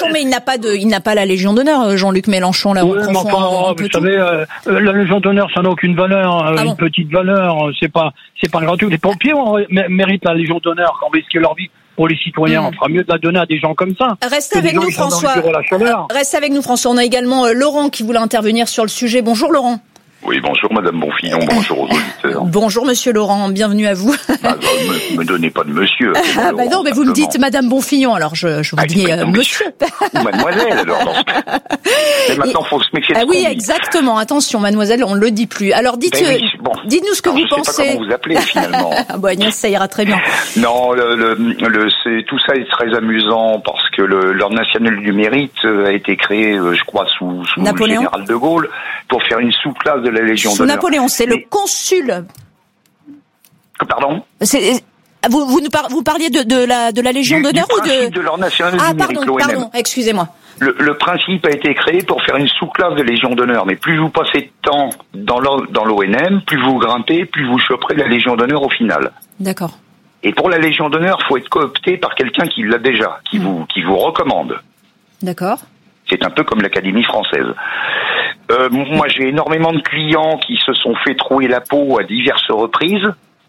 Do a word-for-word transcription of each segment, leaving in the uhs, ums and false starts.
Mélenchon, mais il n'a pas de, il n'a pas la Légion d'honneur, Jean-Luc Mélenchon, là. Oui, mais enfin, vous savez, euh, la Légion d'honneur, ça n'a aucune valeur, euh, ah bon. Une petite valeur, c'est pas, c'est pas gratuit. Les pompiers on, méritent la Légion d'honneur quand on risque leur vie. Pour les citoyens, mmh. on fera mieux de la donner à des gens comme ça. Restez avec nous, François. Restez avec nous, François. On a également euh, Laurent qui voulait intervenir sur le sujet. Bonjour, Laurent. Oui, bonjour Madame Bonfillon, bonjour aux auditeurs. Bonjour Monsieur Laurent, bienvenue à vous. Bah, me, me donnez pas de monsieur. Ah bah non, mais vous me dites Madame Bonfillon, alors je, je vous ah, dis euh, monsieur. Ou mademoiselle, alors dans ce cas. Mais maintenant, faut se méfier de Ah oui, exactement, attention, mademoiselle, on ne le dit plus. Alors dites, ben oui, bon. dites-nous ce que alors, vous je pensez. Je sais pas comment vous appelez finalement. Ah bon, Agnès, ça ira très bien. Non, le, le, le, c'est, tout ça est très amusant parce que le, l'Ordre national du mérite a été créé, je crois, sous, sous le général de Gaulle pour faire une sous-classe de la Légion d'honneur. Napoléon, c'est Mais... le consul. Pardon c'est... Vous, vous, nous par... vous parliez de, de, la, de la Légion du, d'honneur du ou de... de l'Ordre national ah, du pardon, mérite, l'O N M. Pardon, excusez-moi. Le, le principe a été créé pour faire une sous-classe de Légion d'honneur. Mais plus vous passez de temps dans, l'O, dans l'O N M, plus vous grimpez, plus vous choperez la Légion d'honneur au final. D'accord. Et pour la Légion d'honneur, il faut être coopté par quelqu'un qui l'a déjà, qui, mmh. vous, qui vous recommande. D'accord. C'est un peu comme l'Académie française. Euh, moi, j'ai énormément de clients qui se sont fait trouer la peau à diverses reprises,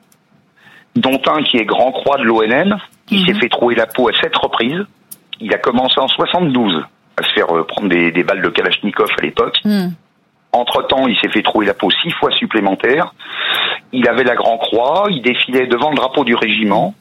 dont un qui est Grand Croix de l'O N M, qui mmh. s'est fait trouer la peau à sept reprises. Il a commencé en soixante-douze à se faire prendre des, des balles de Kalachnikov à l'époque. Mmh. Entre-temps, il s'est fait trouer la peau six fois supplémentaire. Il avait la Grand Croix, il défilait devant le drapeau du régiment.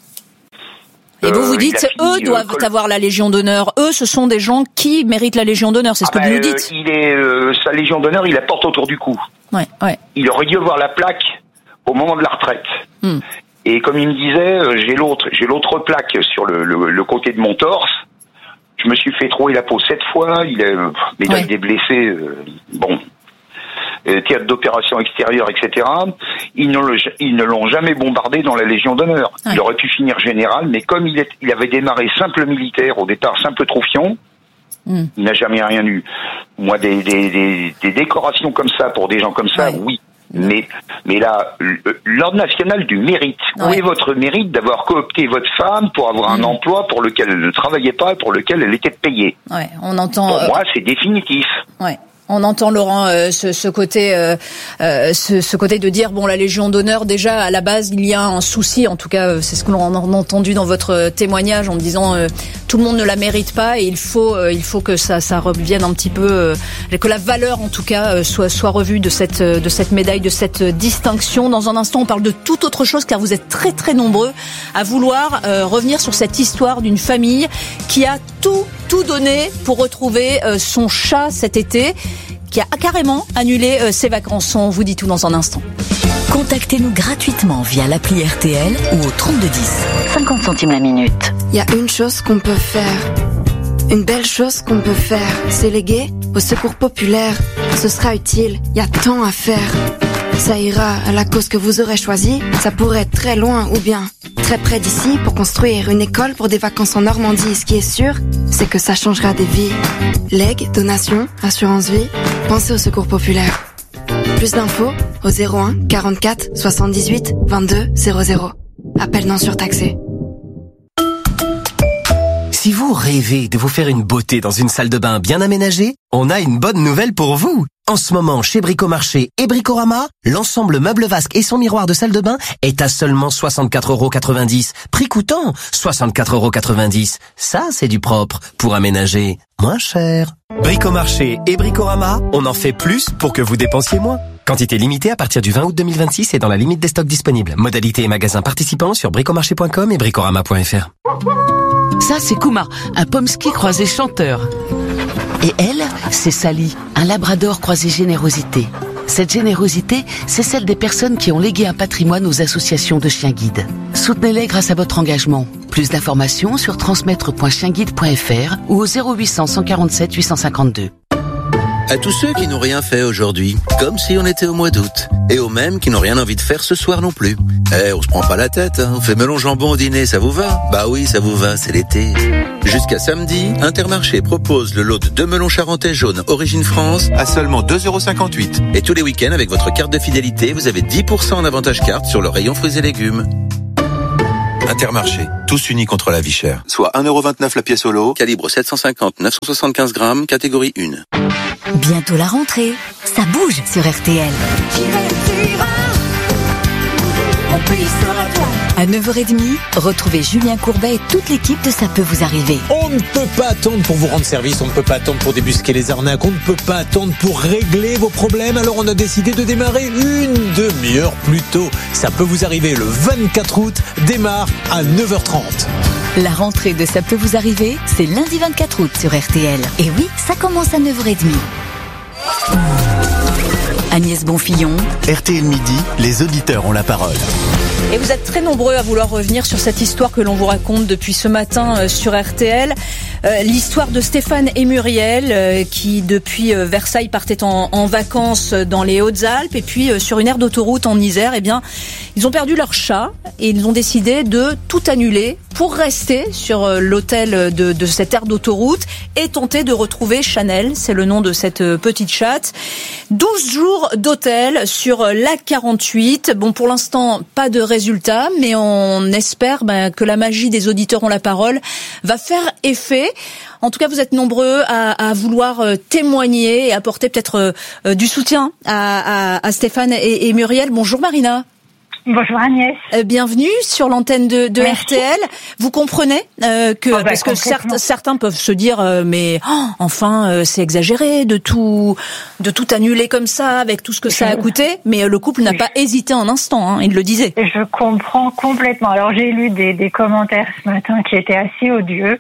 Et vous vous dites, euh, eux doivent col... avoir la Légion d'honneur. Eux, ce sont des gens qui méritent la Légion d'honneur. C'est ce ah que bah, vous nous dites. Euh, il est, euh, sa Légion d'honneur, il la porte autour du cou. Ouais, ouais. Il aurait dû avoir la plaque au moment de la retraite. Hmm. Et comme il me disait, j'ai l'autre, j'ai l'autre plaque sur le, le, le côté de mon torse. Je me suis fait trouer la peau sept fois. Il a médaille ouais. des blessés. Euh, bon. Théâtre d'opération extérieure, et cetera. Ils ne, le, ils ne l'ont jamais bombardé dans la Légion d'honneur. Ouais. Il aurait pu finir général, mais comme il, est, il avait démarré simple militaire, au départ simple troufion, mm. il n'a jamais rien eu. Moi, des, des, des, des décorations comme ça, pour des gens comme ça, ouais. oui. Mais, mais là, l'Ordre national du mérite. Ouais. Où est votre mérite d'avoir coopté votre femme pour avoir mm. un emploi pour lequel elle ne travaillait pas et pour lequel elle était payée? Ouais, on entend. Pour euh... moi, c'est définitif. Ouais. On entend Laurent euh, ce, ce côté, euh, euh, ce, ce côté de dire bon la Légion d'honneur déjà à la base il y a un souci, en tout cas c'est ce que l'on a entendu dans votre témoignage en disant euh, tout le monde ne la mérite pas et il faut euh, il faut que ça ça revienne un petit peu euh, que la valeur en tout cas euh, soit soit revue de cette de cette médaille, de cette distinction. Dans un instant on parle de toute autre chose car vous êtes très très nombreux à vouloir euh, revenir sur cette histoire d'une famille qui a tout tout donné pour retrouver euh, son chat cet été, qui a carrément annulé euh, ses vacances. On vous dit tout dans un instant. Contactez-nous gratuitement via l'appli R T L ou au trente-deux dix. cinquante centimes la minute. Il y a une chose qu'on peut faire, une belle chose qu'on peut faire, c'est léguer au secours populaire. Ce sera utile, il y a tant à faire. Ça ira à la cause que vous aurez choisie, ça pourrait être très loin ou bien très près d'ici pour construire une école pour des vacances en Normandie. Ce qui est sûr, c'est que ça changera des vies. Legs, donations, assurance vie, pensez au secours populaire. Plus d'infos au zéro un quarante-quatre soixante-dix-huit vingt-deux zéro zéro. Appel non surtaxé. Si vous rêvez de vous faire une beauté dans une salle de bain bien aménagée, on a une bonne nouvelle pour vous. En ce moment, chez Bricomarché et Bricorama, l'ensemble meuble vasque et son miroir de salle de bain est à seulement soixante-quatre euros quatre-vingt-dix. Prix coûtant, soixante-quatre euros quatre-vingt-dix. Ça, c'est du propre pour aménager moins cher. Bricomarché et Bricorama, on en fait plus pour que vous dépensiez moins. Quantité limitée à partir du vingt août deux mille vingt-six et dans la limite des stocks disponibles. Modalité et magasins participants sur bricomarché point com et bricorama point f r. Ça, c'est Kuma, un pomsky croisé chanteur. Et elle, c'est Sally, un labrador croisé générosité. Cette générosité, c'est celle des personnes qui ont légué un patrimoine aux associations de chiens guides. Soutenez-les grâce à votre engagement. Plus d'informations sur transmettre point chien guide point f r ou au zéro huit cents cent quarante-sept huit cent cinquante-deux. À tous ceux qui n'ont rien fait aujourd'hui, comme si on était au mois d'août. Et aux mêmes qui n'ont rien envie de faire ce soir non plus. Eh, on se prend pas la tête, hein. On fait melon jambon au dîner, ça vous va? Bah oui, ça vous va, c'est l'été. Jusqu'à samedi, Intermarché propose le lot de deux melons charentais jaunes Origine France à seulement deux euros cinquante-huit. Et tous les week-ends, avec votre carte de fidélité, vous avez dix pour cent en avantage carte sur le rayon fruits et légumes. Intermarché, tous unis contre la vie chère. Soit un euro vingt-neuf la pièce au lot, calibre sept cent cinquante neuf cent soixante-quinze grammes, catégorie un. Bientôt la rentrée, ça bouge sur R T L. À neuf heures trente, retrouvez Julien Courbet et toute l'équipe de Ça peut vous arriver. On ne peut pas attendre pour vous rendre service, on ne peut pas attendre pour débusquer les arnaques, on ne peut pas attendre pour régler vos problèmes, alors on a décidé de démarrer une demi-heure plus tôt. Ça peut vous arriver le vingt-quatre août, démarre à neuf heures trente. La rentrée de Ça peut vous arriver, c'est lundi vingt-quatre août sur R T L. Et oui, ça commence à neuf heures trente. Agnès Bonfillon. R T L Midi, les auditeurs ont la parole. Et vous êtes très nombreux à vouloir revenir sur cette histoire que l'on vous raconte depuis ce matin euh, sur R T L. Euh, l'histoire de Stéphane et Muriel euh, qui, depuis euh, Versailles, partaient en, en vacances dans les Hautes-Alpes. Et puis, euh, sur une aire d'autoroute en Isère, eh bien, ils ont perdu leur chat et ils ont décidé de tout annuler pour rester sur euh, l'hôtel de, de cette aire d'autoroute et tenter de retrouver Chanel. C'est le nom de cette euh, petite chatte. douze jours d'hôtel sur euh, l'A quarante-huit. Bon, pour l'instant, pas de résultat, mais on espère ben, que la magie des auditeurs ont la parole va faire effet. En tout cas, vous êtes nombreux à, à vouloir euh, témoigner et apporter peut-être euh, du soutien à, à, à Stéphane et, et Muriel. Bonjour Marina. Bonjour Agnès. Euh, bienvenue sur l'antenne de, de R T L. Vous comprenez euh, que oh bah, parce que certains, certains peuvent se dire euh, mais oh, enfin euh, c'est exagéré de tout de tout annuler comme ça avec tout ce que ça a coûté. Mais euh, le couple n'a pas hésité un instant. Hein, il le disait. Je comprends complètement. Alors j'ai lu des, des commentaires ce matin qui étaient assez odieux,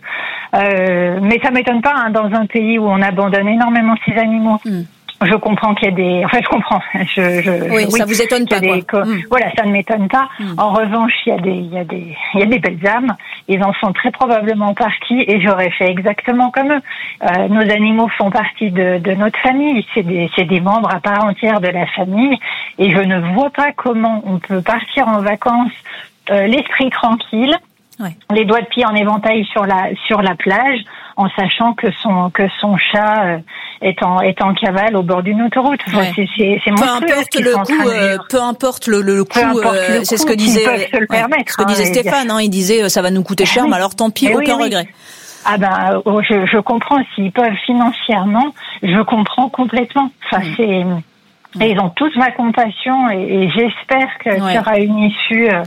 euh, mais ça m'étonne pas hein, dans un pays où on abandonne énormément ses animaux. Mm. Je comprends qu'il y a des... Enfin, je comprends. Je, je, oui, oui, ça vous étonne pas, des... quoi. Mm. Voilà, ça ne m'étonne pas. Mm. En revanche, il y a des, il y a des, il y a des belles âmes. Ils en sont très probablement partis et j'aurais fait exactement comme eux. Euh, nos animaux font partie de, de notre famille. C'est des, c'est des membres à part entière de la famille. Et je ne vois pas comment on peut partir en vacances, euh, l'esprit tranquille, ouais. les doigts de pied en éventail sur la, sur la plage, en sachant que son, que son chat, euh, est en, est en cavale au bord d'une autoroute. Enfin, ouais. c'est, c'est, c'est peu importe le coût, euh, peu importe le, le coût, euh, c'est ce que disait, ouais, ce que disait hein, Stéphane, hein, il disait, ça va nous coûter cher, mais alors tant pis, mais aucun oui, regret. Oui. Ah ben, oh, je, je comprends, s'ils peuvent financièrement, je comprends complètement. Enfin, mmh. c'est, mmh. et ils ont tous ma compassion et, et j'espère qu'il ouais. y aura une issue, euh,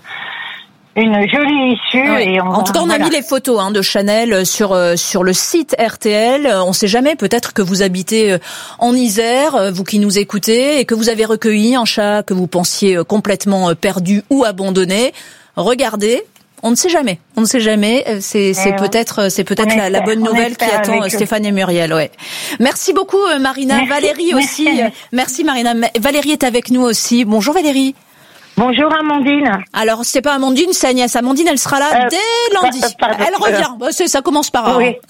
une jolie issue. Ouais. Et on en tout cas, on voilà. a mis les photos hein, de Chanel sur euh, sur le site R T L. On ne sait jamais, peut-être que vous habitez en Isère, vous qui nous écoutez, et que vous avez recueilli un chat que vous pensiez complètement perdu ou abandonné. Regardez. On ne sait jamais. On ne sait jamais. C'est, c'est ouais. peut-être, c'est peut-être la, la bonne nouvelle qui attend Stéphane et Muriel. Ouais. Merci beaucoup, Marina. Merci. Valérie aussi. Merci. Merci, Marina. Valérie est avec nous aussi. Bonjour, Valérie. Bonjour Amandine. Alors c'est pas Amandine, c'est Agnès. Amandine, elle sera là euh, dès lundi. Pardon, elle revient. Euh, c'est, ça commence par A. Oui.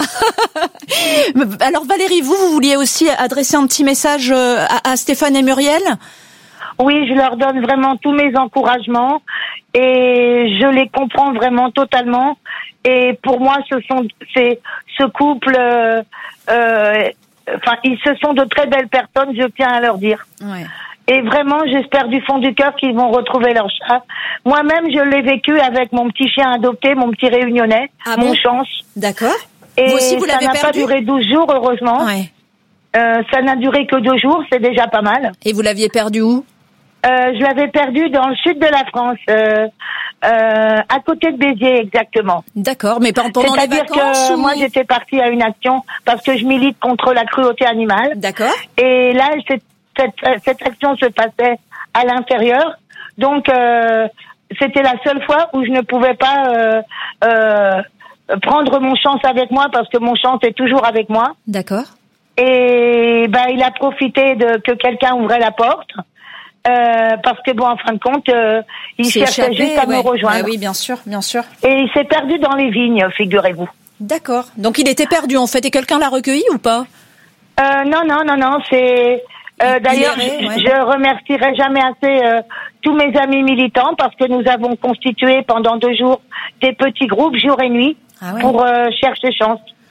Alors Valérie, vous, vous vouliez aussi adresser un petit message à, à Stéphane et Muriel ? Oui, je leur donne vraiment tous mes encouragements et je les comprends vraiment totalement. Et pour moi, ce sont c'est ce couple. Euh, euh, enfin, ils ce sont de très belles personnes. Je tiens à leur dire. Ouais. Et vraiment, j'espère du fond du cœur qu'ils vont retrouver leur chat. Moi-même, je l'ai vécu avec mon petit chien adopté, mon petit réunionnais, ah mon bon chance. D'accord. Et vous aussi, vous l'avez ça n'a perdu pas duré douze jours, heureusement. Ouais. Euh, ça n'a duré que deux jours, c'est déjà pas mal. Et vous l'aviez perdu où ? euh, Je l'avais perdu dans le sud de la France, euh, euh, à côté de Béziers, exactement. D'accord, mais pendant les vacances que ou... moi, j'étais partie à une action parce que je milite contre la cruauté animale. D'accord. Et là, c'est Cette, cette action se passait à l'intérieur, donc euh, c'était la seule fois où je ne pouvais pas euh, euh, prendre mon chance avec moi parce que mon chance est toujours avec moi. D'accord. Et ben il a profité de que quelqu'un ouvrait la porte euh, parce que bon en fin de compte euh, il c'est cherchait échappé, juste à ouais. me rejoindre. Ouais, oui, bien sûr, bien sûr. Et il s'est perdu dans les vignes, figurez-vous. D'accord. Donc il était perdu en fait et quelqu'un l'a recueilli ou pas ? euh, Non, non, non, non, c'est Euh, d'ailleurs, je, ouais. je remercierai jamais assez euh, tous mes amis militants parce que nous avons constitué pendant deux jours des petits groupes jour et nuit ah ouais. pour euh, chercher chance.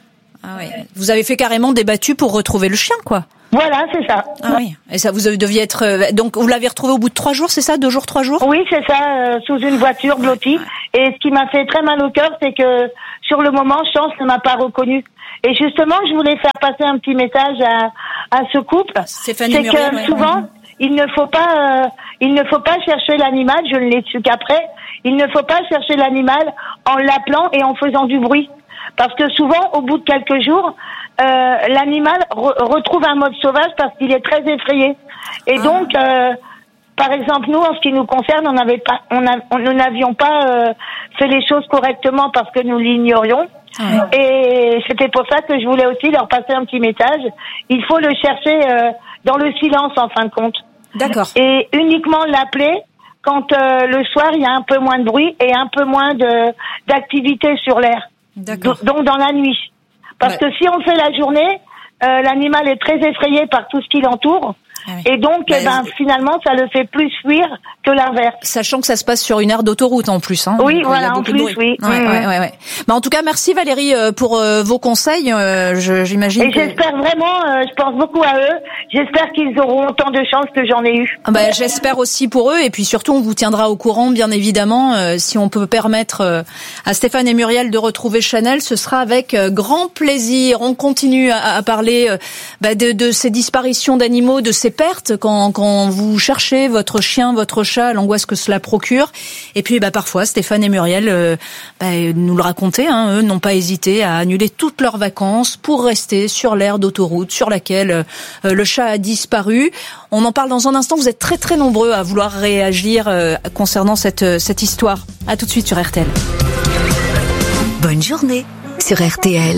Ah oui. Vous avez fait carrément des battues pour retrouver le chien, quoi. Voilà, c'est ça. Ah oui. Et ça, vous deviez être. Donc, vous l'avez retrouvé au bout de trois jours, c'est ça, deux jours, trois jours? Oui, c'est ça, euh, sous une voiture blottie. Et ce qui m'a fait très mal au cœur, c'est que sur le moment, Chance ne m'a pas reconnue. Et justement, je voulais faire passer un petit message à à ce couple. Stéphanie c'est Muriel, que ouais. souvent, il ne faut pas, euh, il ne faut pas chercher l'animal. Je ne l'ai su qu'après. Il ne faut pas chercher l'animal en l'appelant et en faisant du bruit. Parce que souvent, au bout de quelques jours, euh, l'animal re- retrouve un mode sauvage parce qu'il est très effrayé. Et ah. donc, euh, par exemple, nous, en ce qui nous concerne, on n'avait pas, on a, on, nous n'avions pas euh, fait les choses correctement parce que nous l'ignorions. Ah. Et c'était pour ça que je voulais aussi leur passer un petit message. Il faut le chercher euh, dans le silence, en fin de compte. D'accord. Et uniquement l'appeler quand euh, le soir, il y a un peu moins de bruit et un peu moins de d'activité sur l'air. D'accord. Donc dans la nuit. Parce ouais. que si on fait la journée, euh, l'animal est très effrayé par tout ce qui l'entoure. Ah oui. Et donc, bah, eh ben, finalement, ça le fait plus fuir que l'inverse. Sachant que ça se passe sur une aire d'autoroute en plus. Hein, oui, voilà, en plus, oui. Ouais, mmh. ouais, ouais, ouais. Bah, en tout cas, merci Valérie pour euh, vos conseils. Euh, je, j'imagine. Et que... j'espère vraiment, euh, je pense beaucoup à eux. J'espère qu'ils auront autant de chance que j'en ai eu. Bah, j'espère aussi pour eux. Et puis surtout, on vous tiendra au courant, bien évidemment. Euh, si on peut permettre euh, à Stéphane et Muriel de retrouver Chanel, ce sera avec euh, grand plaisir. On continue à, à parler euh, bah, de, de ces disparitions d'animaux, de ces pertes quand quand vous cherchez votre chien, votre chat, l'angoisse que cela procure. Et puis bah parfois Stéphane et Muriel euh, bah, nous le racontaient, hein, eux n'ont pas hésité à annuler toutes leurs vacances pour rester sur l'aire d'autoroute sur laquelle euh, le chat a disparu. On en parle dans un instant. Vous êtes très très nombreux à vouloir réagir euh, concernant cette cette histoire. À tout de suite sur R T L. Bonne journée sur R T L.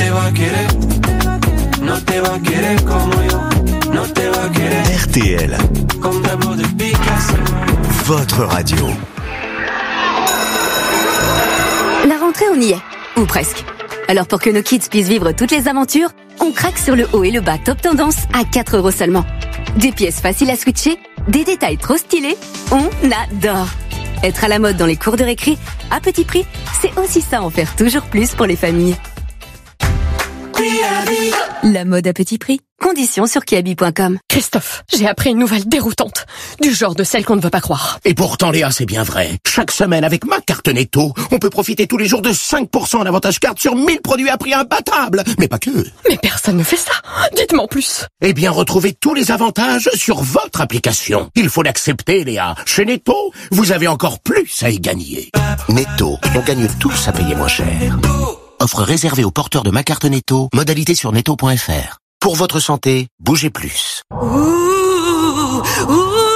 R T L, votre radio. La rentrée, on y est, ou presque. Alors pour que nos kids puissent vivre toutes les aventures, on craque sur le haut et le bas top tendance à quatre euros seulement. Des pièces faciles à switcher, des détails trop stylés, on adore. Être à la mode dans les cours de récré, à petit prix, c'est aussi ça, en faire toujours plus pour les familles. La mode à petit prix. Conditions sur kiabi point com. Christophe, j'ai appris une nouvelle déroutante. Du genre de celle qu'on ne veut pas croire. Et pourtant, Léa, c'est bien vrai. Chaque semaine, avec ma carte Netto, on peut profiter tous les jours de cinq pour cent en avantage carte sur mille produits à prix imbattable. Mais pas que. Mais personne ne fait ça. Dites-moi en plus. Eh bien, retrouvez tous les avantages sur votre application. Il faut l'accepter, Léa. Chez Netto, vous avez encore plus à y gagner. Netto, on gagne tous à payer moins cher. Offre réservée aux porteurs de ma carte Netto, modalité sur netto point f r. Pour votre santé, bougez plus. Ouh, ouh.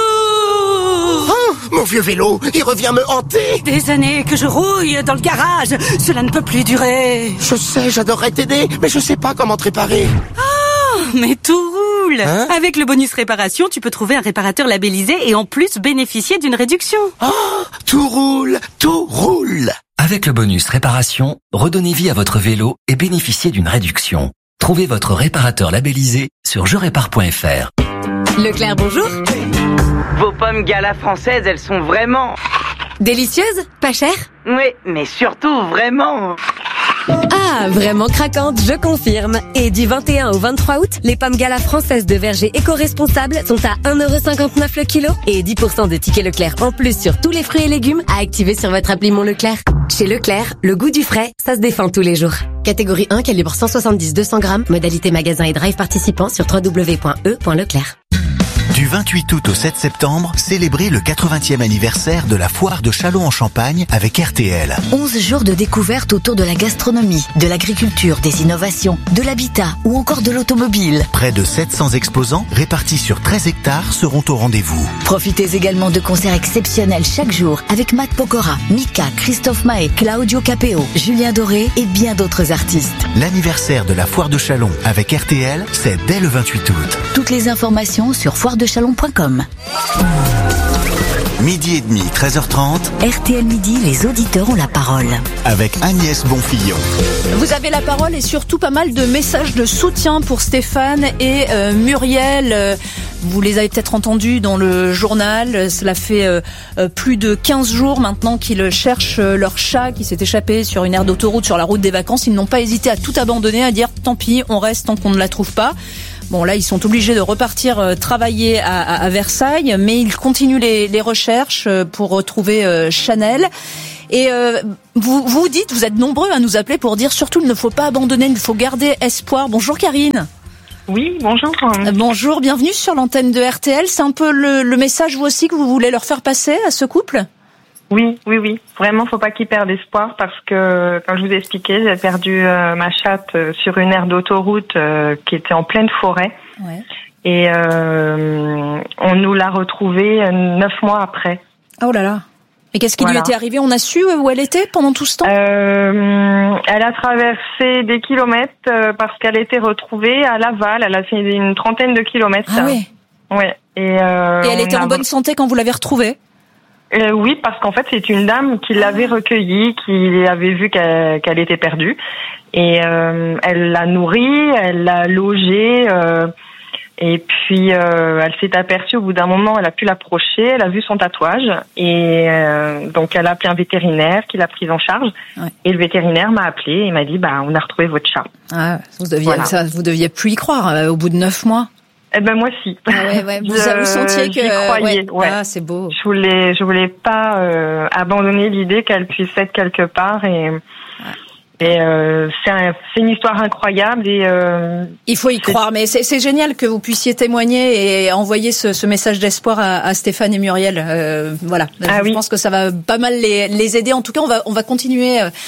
Oh, mon vieux vélo, il revient me hanter. Des années que je rouille dans le garage, cela ne peut plus durer. Je sais, j'adorerais t'aider, mais je sais pas comment te réparer. Oh, mais tout roule. Hein? Avec le bonus réparation, tu peux trouver un réparateur labellisé et en plus bénéficier d'une réduction. Oh, tout roule, tout roule. Avec le bonus réparation, redonnez vie à votre vélo et bénéficiez d'une réduction. Trouvez votre réparateur labellisé sur je répare point f r. Leclerc, bonjour. Vos pommes Gala françaises, elles sont vraiment... délicieuses, pas chères? Oui, mais surtout vraiment... Ah, vraiment craquante, je confirme. Et du vingt et un au vingt-trois août, les pommes Gala françaises de verger éco-responsables sont à un euro cinquante-neuf le kilo et dix pour cent de tickets Leclerc en plus sur tous les fruits et légumes à activer sur votre appli Mon Leclerc. Chez Leclerc, le goût du frais, ça se défend tous les jours. Catégorie un, calibre cent soixante-dix à deux cents grammes, modalité magasin et drive participant sur w w w point e point leclerc. Du vingt-huit août au sept septembre, célébrez le quatre-vingtième anniversaire de la foire de Châlons-en-Champagne avec R T L. onze jours de découverte autour de la gastronomie, de l'agriculture, des innovations, de l'habitat ou encore de l'automobile. Près de sept cents exposants répartis sur treize hectares seront au rendez-vous. Profitez également de concerts exceptionnels chaque jour avec Matt Pokora, Mika, Christophe Maé, Claudio Capeo, Julien Doré et bien d'autres artistes. L'anniversaire de la foire de Châlons avec R T L, c'est dès le vingt-huit août. Toutes les informations sur foire de chalon point com. Midi et demi, treize heures trente. R T L Midi, les auditeurs ont la parole. Avec Agnès Bonfillon. Vous avez la parole et surtout pas mal de messages de soutien pour Stéphane et euh, Muriel. Euh, vous les avez peut-être entendus dans le journal. Cela fait euh, plus de quinze jours maintenant qu'ils cherchent leur chat qui s'est échappé sur une aire d'autoroute sur la route des vacances. Ils n'ont pas hésité à tout abandonner, à dire tant pis, on reste tant qu'on ne la trouve pas. Bon, là, ils sont obligés de repartir euh, travailler à, à, à Versailles, mais ils continuent les, les recherches pour retrouver euh, Chanel. Et euh, vous vous dites, vous êtes nombreux à nous appeler pour dire surtout il ne faut pas abandonner, il faut garder espoir. Bonjour Karine. Oui, bonjour. Euh, bonjour, bienvenue sur l'antenne de R T L. C'est un peu le, le message vous aussi que vous voulez leur faire passer à ce couple ? Oui, oui, oui. Vraiment, faut pas qu'ils perdent espoir parce que, comme je vous ai expliqué, j'ai perdu euh, ma chatte euh, sur une aire d'autoroute euh, qui était en pleine forêt. Ouais. Et euh, on nous l'a retrouvée euh, neuf mois après. Oh là là. Et qu'est-ce qui voilà. lui était arrivé ? On a su où elle était pendant tout ce temps ? euh, Elle a traversé des kilomètres euh, parce qu'elle était retrouvée à Laval. Elle a fait une trentaine de kilomètres. Ah oui. Ouais. Et, euh, Et elle était a... en bonne santé quand vous l'avez retrouvée ? Euh, oui, parce qu'en fait, c'est une dame qui l'avait recueillie, qui avait vu qu'elle, qu'elle était perdue. Et euh, elle l'a nourrie, elle l'a logée. Euh, et puis, euh, elle s'est aperçue au bout d'un moment, elle a pu l'approcher, elle a vu son tatouage. Et euh, donc, elle a appelé un vétérinaire qui l'a prise en charge. Ouais. Et le vétérinaire m'a appelé et m'a dit, bah, on a retrouvé votre chat. Ah, vous deviez, voilà. ça, vous deviez plus y croire euh, au bout de neuf mois. Eh ben moi si. Ah ouais, ouais. Vous, je, vous sentiez que j'y croyais, ouais. ouais. Ah, c'est beau. Je voulais, je voulais pas euh, abandonner l'idée qu'elle puisse être quelque part et ouais. et euh, c'est, un, c'est une histoire incroyable et euh, il faut y c'est... croire. Mais c'est, c'est génial que vous puissiez témoigner et envoyer ce, ce message d'espoir à, à Stéphane et Muriel. Euh, voilà. Ah, je oui. pense que ça va pas mal les, les aider. En tout cas, on va, on va continuer. Euh,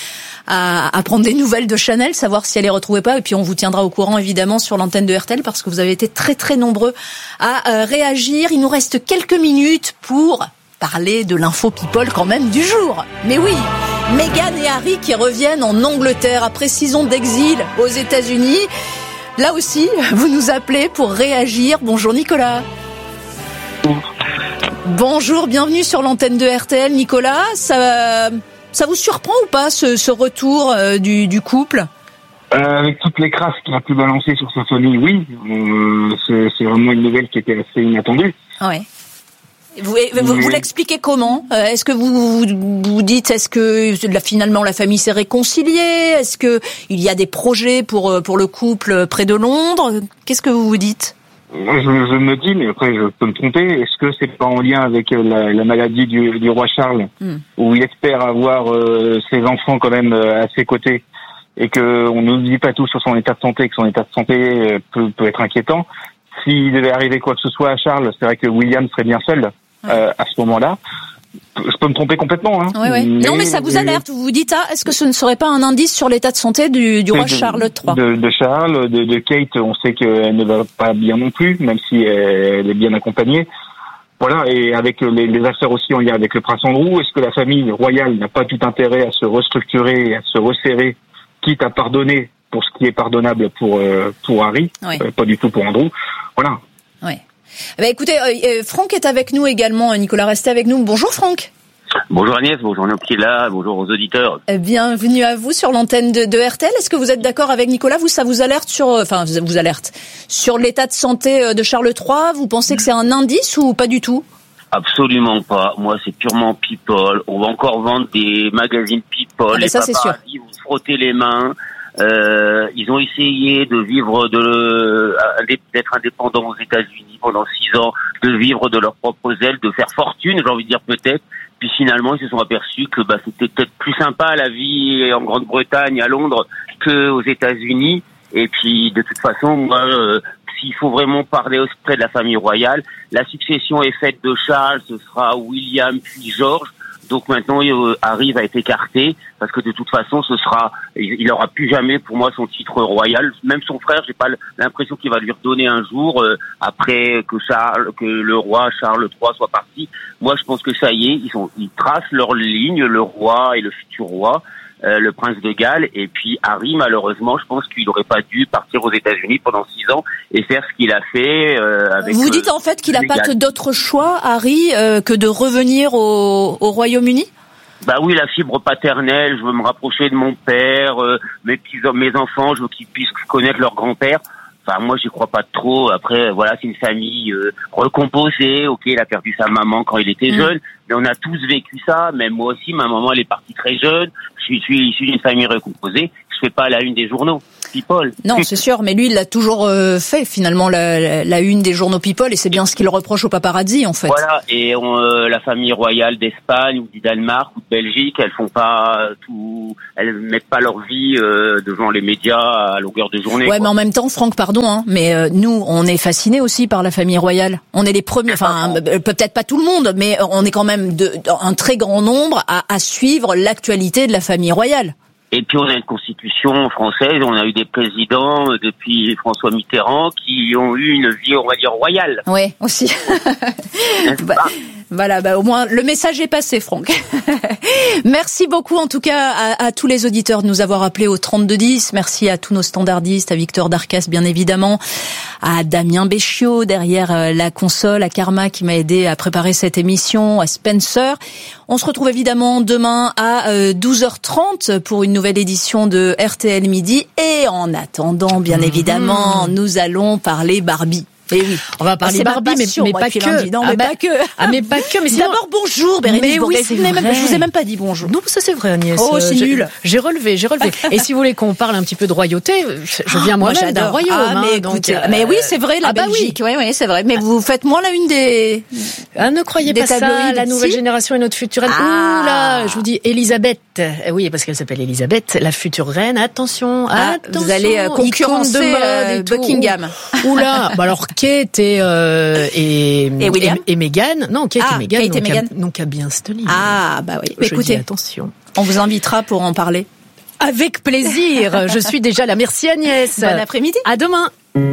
À, à prendre des nouvelles de Chanel, savoir si elle est retrouvée pas, et puis on vous tiendra au courant évidemment sur l'antenne de R T L parce que vous avez été très très nombreux à euh, réagir. Il nous reste quelques minutes pour parler de l'info people quand même du jour. Mais oui, Meghan et Harry qui reviennent en Angleterre après six ans d'exil aux États-Unis. Là aussi, vous nous appelez pour réagir. Bonjour Nicolas. Bonjour. Bonjour, bienvenue sur l'antenne de R T L. Nicolas, ça... Ça vous surprend ou pas ce, ce retour euh, du, du couple ? euh, Avec toutes les crasses qu'il a pu balancer sur sa famille, oui. Euh, c'est, c'est vraiment une nouvelle qui était assez inattendue. Ouais. Vous, vous, vous l'expliquez comment ? euh, Est-ce que vous, vous vous dites, est-ce que là, finalement la famille s'est réconciliée ? Est-ce que il y a des projets pour pour le couple près de Londres ? Qu'est-ce que vous vous dites ? Moi, je, je me dis, mais après, je peux me tromper. Est-ce que c'est pas en lien avec la, la maladie du, du roi Charles, mm. où il espère avoir euh, ses enfants quand même euh, à ses côtés, et que on n'oublie pas tout sur son état de santé, que son état de santé euh, peut, peut être inquiétant. S'il devait arriver quoi que ce soit à Charles, c'est vrai que William serait bien seul ouais. euh, à ce moment-là. Je peux me tromper complètement. Hein. Ouais, ouais. Mais, non, mais ça vous alerte. Vous vous dites, ah, est-ce que ce ne serait pas un indice sur l'état de santé du, du roi de, Charles trois ? de, de Charles, de, de Kate, on sait qu'elle ne va pas bien non plus, même si elle est bien accompagnée. Voilà, et avec les, les affaires aussi en lien avec le prince Andrew, est-ce que la famille royale n'a pas tout intérêt à se restructurer, à se resserrer, quitte à pardonner pour ce qui est pardonnable pour euh, pour Harry, ouais. euh, pas du tout pour Andrew. Voilà. Ouais. Eh bien, écoutez, euh, Franck est avec nous également. Nicolas, restez avec nous. Bonjour Franck. Bonjour Agnès, bonjour nos qui est là, bonjour aux auditeurs. Bienvenue à vous sur l'antenne de, de R T L. Est-ce que vous êtes d'accord avec Nicolas ? Vous, ça vous alerte sur, enfin, vous alerte sur l'état de santé de Charles trois ? Vous pensez que c'est un indice ou pas du tout ? Absolument pas. Moi, c'est purement people. On va encore vendre des magazines people. Ah, les ça, c'est sûr. Ils vont se frotter les mains. Euh, ils ont essayé de vivre de d'être indépendants aux États-Unis pendant six ans, de vivre de leurs propres ailes, de faire fortune, j'ai envie de dire peut-être. Puis finalement, ils se sont aperçus que bah, c'était peut-être plus sympa la vie en Grande-Bretagne, à Londres, que aux États-Unis. Et puis, de toute façon, moi, euh, s'il faut vraiment parler auprès de la famille royale, la succession est faite de Charles, ce sera William puis George. Donc maintenant, euh, Harry va être écarté parce que de toute façon, ce sera, il n'aura plus jamais pour moi son titre royal. Même son frère, j'ai pas l'impression qu'il va lui redonner un jour euh, après que Charles, que le roi Charles trois soit parti. Moi, je pense que ça y est, ils sont, ils tracent leur ligne, le roi et le futur roi. Euh, le prince de Galles, et puis Harry, malheureusement, je pense qu'il n'aurait pas dû partir aux États-Unis pendant six ans et faire ce qu'il a fait euh, avec. Vous dites en fait qu'il n'a pas d'autre choix, Harry, euh, que de revenir au, au Royaume-Uni ? Bah oui, la fibre paternelle. Je veux me rapprocher de mon père, euh, mes petits, mes enfants. Je veux qu'ils puissent connaître leur grand-père. Enfin, moi, j'y crois pas trop. Après, voilà, c'est une famille euh, recomposée. Ok, il a perdu sa maman quand il était mmh. jeune, mais on a tous vécu ça. Même moi aussi, ma maman, elle est partie très jeune. Je suis, je suis issu d'une famille recomposée. Je fais pas la une des journaux People. Non, c'est sûr, mais lui, il l'a toujours euh, fait finalement la, la, la une des journaux People, et c'est bien ce qu'il reproche au paparazzi en fait. Voilà, et on, euh, la famille royale d'Espagne ou du Danemark ou de Belgique, elles font pas tout, elles mettent pas leur vie euh, devant les médias à longueur de journée. Ouais, quoi. Mais en même temps, Franck, pardon, hein, mais euh, nous, on est fascinés aussi par la famille royale. On est les premiers, enfin euh, peut-être pas tout le monde, mais on est quand même de, un très grand nombre à, à suivre l'actualité de la famille royale. Et puis on a une constitution française, on a eu des présidents depuis François Mitterrand qui ont eu une vie, on va dire, royale. Ouais, aussi. bah, voilà, bah au moins le message est passé, Franck. Merci beaucoup en tout cas à, à tous les auditeurs de nous avoir appelés au trente-deux dix. Merci à tous nos standardistes, à Victor Darcas bien évidemment, à Damien Béchiot derrière la console, à Karma qui m'a aidé à préparer cette émission, à Spencer. On se retrouve évidemment demain à douze heures trente pour une nouvelle édition de R T L Midi. Et en attendant, bien évidemment, mmh. nous allons parler Barbie. Et oui, on va parler Barbie, mais, mais pas que. Non, mais ah bah, pas que. Ah, mais pas que. Mais sinon... D'abord, bonjour, Bérénice. Mais oui, c'est vrai. Même, je vous ai même pas dit bonjour. Non, ça c'est vrai, Agnès. Oh, c'est nul. J'ai relevé, j'ai relevé. Et si vous voulez qu'on parle un petit peu de royauté, je viens moi moi-même d'un royaume. Ah, mais, hein, donc, écoute, euh... mais oui, c'est vrai, la ah, bah Belgique. oui, oui, oui, c'est vrai. Mais vous faites moins la une des. Ah, ne croyez pas ça. La nouvelle si génération est notre future reine. Ah. Ouh là, je vous dis, Elisabeth. Oui, parce qu'elle s'appelle Elisabeth, la future reine. Attention, ah, attention. Vous allez euh, concurrencer euh, Buckingham. Ouh là. Bah alors, Kate et euh, et Et, et, William et, et Meghan, non, Kate ah, et Meghan, Kate et Meghan. n'ont qu'à bien se tenir. Ah, bah oui. Je Écoutez, dis attention. On vous invitera pour en parler. Avec plaisir. Je suis déjà là. Merci Agnès. Bon après-midi. À demain.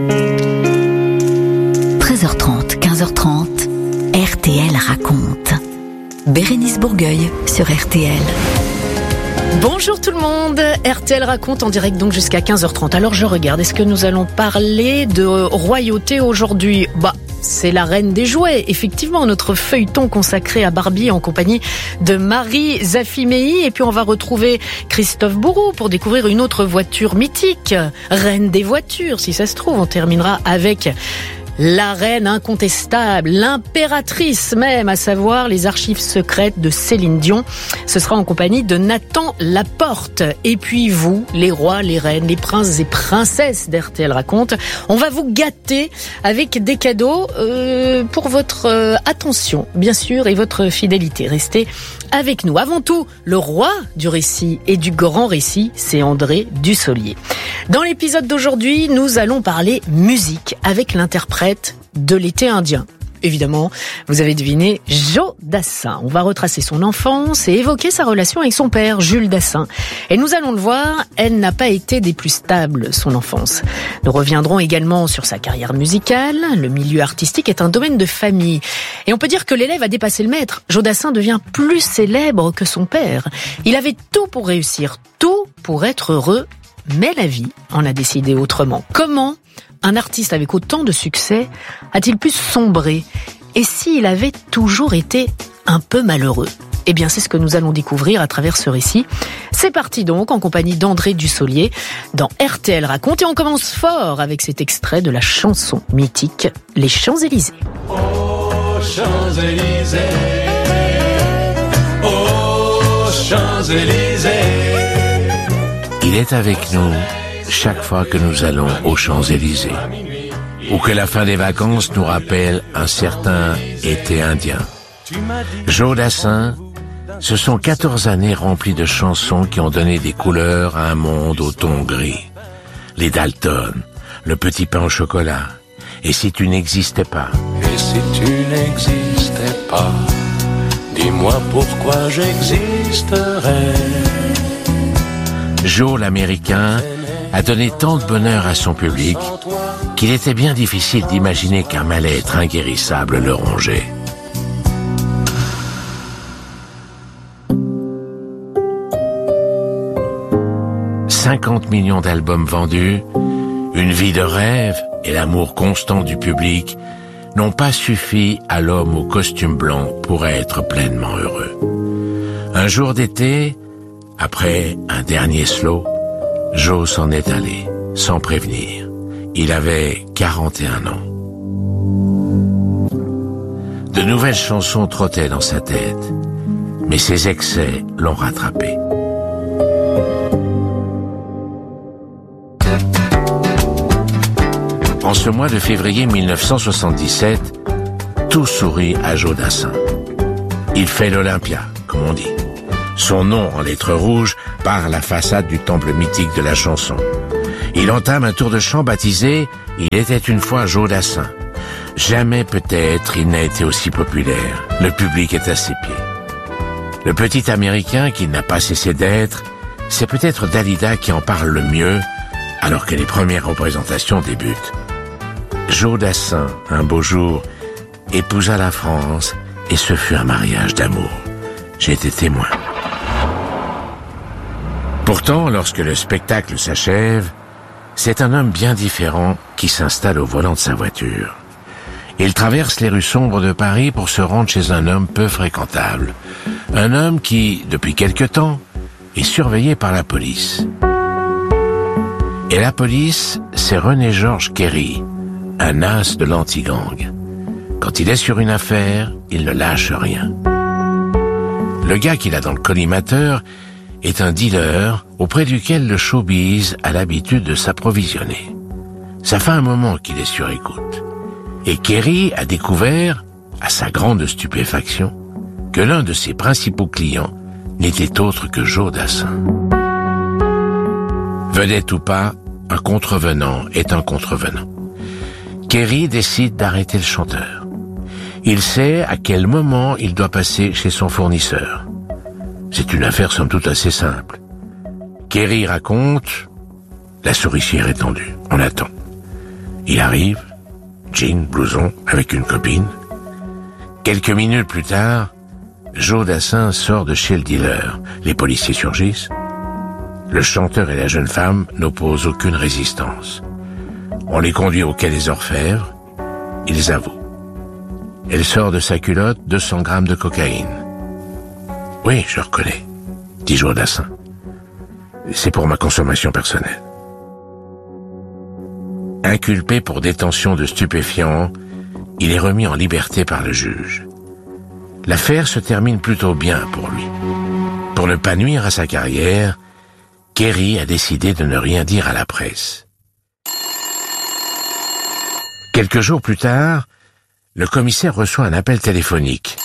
treize heures trente, quinze heures trente, R T L raconte. Bérénice Bourgueil sur R T L. Bonjour tout le monde, R T L raconte en direct donc jusqu'à quinze heures trente. Alors je regarde, est-ce que nous allons parler de royauté aujourd'hui ? Bah, c'est la reine des jouets, effectivement, notre feuilleton consacré à Barbie en compagnie de Marie Zafimei. Et puis on va retrouver Christophe Bourou pour découvrir une autre voiture mythique, reine des voitures, si ça se trouve. On terminera avec la reine incontestable, l'impératrice même, à savoir les archives secrètes de Céline Dion. Ce sera en compagnie de Nathan Laporte. Et puis vous, les rois, les reines, les princes et princesses d'R T L raconte, on va vous gâter avec des cadeaux euh, pour votre euh, attention, bien sûr, et votre fidélité. Restez avec nous. Avant tout, le roi du récit et du grand récit, c'est André Dussolier. Dans l'épisode d'aujourd'hui, nous allons parler musique avec l'interprète de l'été indien. Évidemment, vous avez deviné, Joe Dassin. On va retracer son enfance et évoquer sa relation avec son père, Jules Dassin. Et nous allons le voir, elle n'a pas été des plus stables, son enfance. Nous reviendrons également sur sa carrière musicale. Le milieu artistique est un domaine de famille. Et on peut dire que l'élève a dépassé le maître. Joe Dassin devient plus célèbre que son père. Il avait tout pour réussir, tout pour être heureux. Mais la vie en a décidé autrement. Comment un artiste avec autant de succès a-t-il pu sombrer ? Et s'il avait toujours été un peu malheureux ? Eh bien, c'est ce que nous allons découvrir à travers ce récit. C'est parti donc, en compagnie d'André Dussolier, dans R T L raconte. Et on commence fort avec cet extrait de la chanson mythique « Les Champs-Élysées ». Oh, Champs-Élysées, oh, Champs-Élysées. Il est avec nous chaque fois que nous allons aux Champs-Élysées, ou que la fin des vacances nous rappelle un certain été indien. Joe Dassin, ce sont quatorze années remplies de chansons qui ont donné des couleurs à un monde au ton gris. Les Dalton, le petit pain au chocolat, et si tu n'existais pas. Et si tu n'existais pas, dis-moi pourquoi j'existerais. Joe l'Américain a donné tant de bonheur à son public qu'il était bien difficile d'imaginer qu'un mal-être inguérissable le rongeait. cinquante millions d'albums vendus, une vie de rêve et l'amour constant du public n'ont pas suffi à l'homme au costume blanc pour être pleinement heureux. Un jour d'été, après un dernier slow, Joe s'en est allé, sans prévenir. Il avait quarante et un ans. De nouvelles chansons trottaient dans sa tête, mais ses excès l'ont rattrapé. En ce mois de février mille neuf cent soixante-dix-sept, tout sourit à Joe Dassin. Il fait l'Olympia, comme on dit. Son nom en lettres rouges part la façade du temple mythique de la chanson. Il entame un tour de chant baptisé « Il était une fois Joe Dassin ». Jamais peut-être il n'a été aussi populaire. Le public est à ses pieds. Le petit Américain qui n'a pas cessé d'être, c'est peut-être Dalida qui en parle le mieux, alors que les premières représentations débutent. Joe Dassin, un beau jour, épousa la France et ce fut un mariage d'amour. J'ai été témoin. Pourtant, lorsque le spectacle s'achève, c'est un homme bien différent qui s'installe au volant de sa voiture. Il traverse les rues sombres de Paris pour se rendre chez un homme peu fréquentable. Un homme qui, depuis quelque temps, est surveillé par la police. Et la police, c'est René-Georges Kerry, un as de l'anti-gang. Quand il est sur une affaire, il ne lâche rien. Le gars qu'il a dans le collimateur est un dealer auprès duquel le showbiz a l'habitude de s'approvisionner. Ça fait un moment qu'il est sur écoute. Et Kerry a découvert, à sa grande stupéfaction, que l'un de ses principaux clients n'était autre que Joe Dassin. Vedette ou pas, un contrevenant est un contrevenant. Kerry décide d'arrêter le chanteur. Il sait à quel moment il doit passer chez son fournisseur. C'est une affaire somme toute assez simple. Kerry raconte, la souricière est tendue, on attend. Il arrive, jean, blouson, avec une copine. Quelques minutes plus tard, Joe Dassin sort de chez le dealer. Les policiers surgissent. Le chanteur et la jeune femme n'opposent aucune résistance. On les conduit au quai des Orfèvres. Ils avouent. Elle sort de sa culotte deux cents grammes de cocaïne. « Oui, je reconnais, » dit Joe Dassin. « C'est pour ma consommation personnelle. » Inculpé pour détention de stupéfiants, il est remis en liberté par le juge. L'affaire se termine plutôt bien pour lui. Pour ne pas nuire à sa carrière, Kerry a décidé de ne rien dire à la presse. Quelques jours plus tard, le commissaire reçoit un appel téléphonique.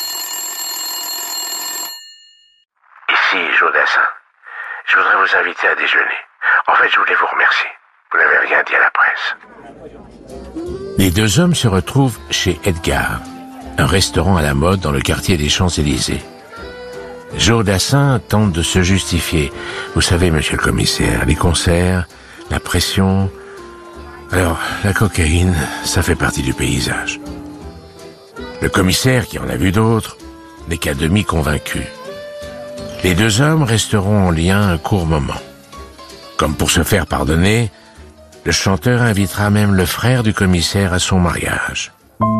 Ici, Joe Dassin. Je voudrais vous inviter à déjeuner. En fait, je voulais vous remercier. Vous n'avez rien dit à la presse. Les deux hommes se retrouvent chez Edgar, un restaurant à la mode dans le quartier des Champs-Élysées. Joe Dassin tente de se justifier. Vous savez, monsieur le commissaire, les concerts, la pression... Alors, la cocaïne, ça fait partie du paysage. Le commissaire, qui en a vu d'autres, n'est qu'à demi convaincu. Les deux hommes resteront en lien un court moment. Comme pour se faire pardonner, le chanteur invitera même le frère du commissaire à son mariage.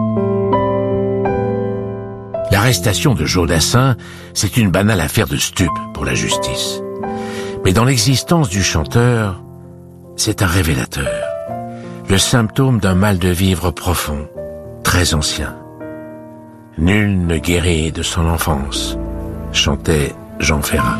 L'arrestation de Joe Dassin, c'est une banale affaire de stup pour la justice. Mais dans l'existence du chanteur, c'est un révélateur. Le symptôme d'un mal de vivre profond, très ancien. Nul ne guérit de son enfance, chantait Jean Ferrat.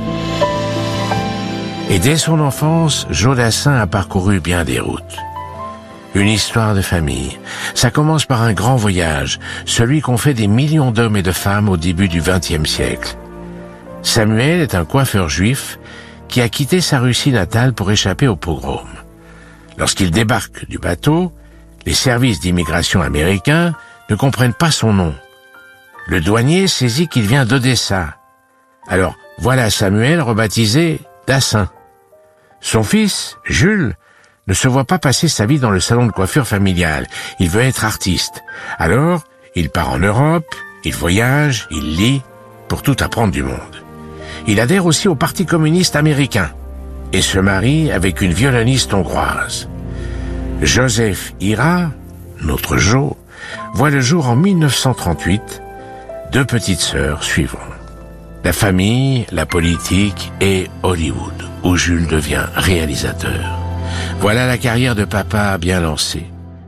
Et dès son enfance, Joe Dassin a parcouru bien des routes. Une histoire de famille. Ça commence par un grand voyage, celui qu'ont fait des millions d'hommes et de femmes au début du vingtième siècle. Samuel est un coiffeur juif qui a quitté sa Russie natale pour échapper au pogrom. Lorsqu'il débarque du bateau, les services d'immigration américains ne comprennent pas son nom. Le douanier saisit qu'il vient d'Odessa. Alors, voilà Samuel rebaptisé Dassin. Son fils, Jules, ne se voit pas passer sa vie dans le salon de coiffure familial. Il veut être artiste. Alors, il part en Europe, il voyage, il lit, pour tout apprendre du monde. Il adhère aussi au Parti communiste américain et se marie avec une violoniste hongroise. Joseph Ira, notre Joe, voit le jour en mille neuf cent trente-huit. Deux petites sœurs suivront. La famille, la politique et Hollywood, où Jules devient réalisateur. Voilà la carrière de papa bien lancée.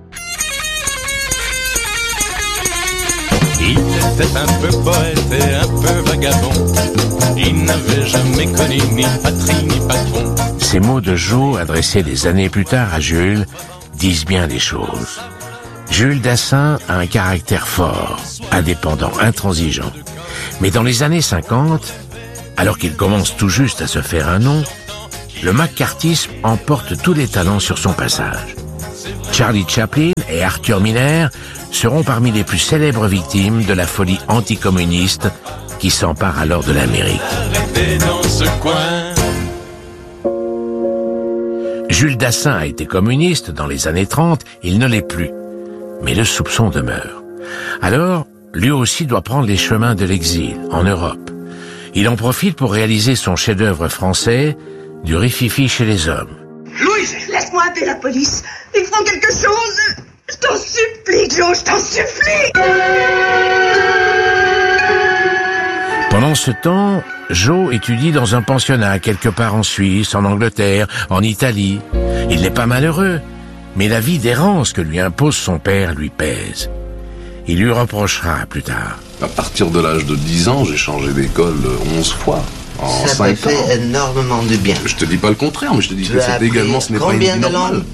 Il était un peu poète et un peu vagabond. Il n'avait jamais connu ni patrie ni patron. Ces mots de Jo, adressés des années plus tard à Jules, disent bien les choses. Jules Dassin a un caractère fort, indépendant, intransigeant. Mais dans les années cinquante, alors qu'il commence tout juste à se faire un nom, le maccarthyisme emporte tous les talents sur son passage. Charlie Chaplin et Arthur Miller seront parmi les plus célèbres victimes de la folie anticommuniste qui s'empare alors de l'Amérique. Dans ce coin. Jules Dassin a été communiste dans les années trente, il ne l'est plus. Mais le soupçon demeure. Alors, lui aussi doit prendre les chemins de l'exil, en Europe. Il en profite pour réaliser son chef-d'œuvre français, du rififi chez les hommes. Louise, laisse-moi appeler la police. Ils font quelque chose. Je t'en supplie, Joe, je t'en supplie. Pendant ce temps, Joe étudie dans un pensionnat quelque part en Suisse, en Angleterre, en Italie. Il n'est pas malheureux, mais la vie d'errance que lui impose son père lui pèse. Il lui reprochera plus tard. À partir de l'âge de dix ans, j'ai changé d'école onze fois. En Ça m'a fait énormément de bien. Je te dis pas le contraire, mais je te dis tu que c'est également, ce n'est pas une vie normale.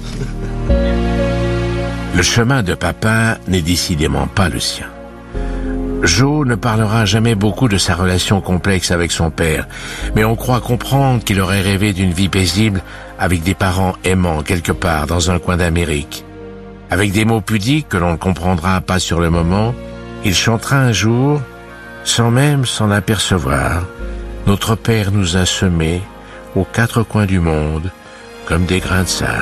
Le chemin de papa n'est décidément pas le sien. Joe ne parlera jamais beaucoup de sa relation complexe avec son père, mais on croit comprendre qu'il aurait rêvé d'une vie paisible avec des parents aimants quelque part dans un coin d'Amérique. Avec des mots pudiques que l'on ne comprendra pas sur le moment, il chantera un jour, sans même s'en apercevoir, « Notre père nous a semés aux quatre coins du monde comme des grains de sable ».